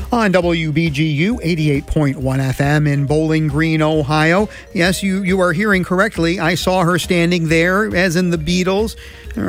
On WBGU 88.1 FM in Bowling Green, Ohio. Yes, you are hearing correctly. I saw her standing there, as in the Beatles.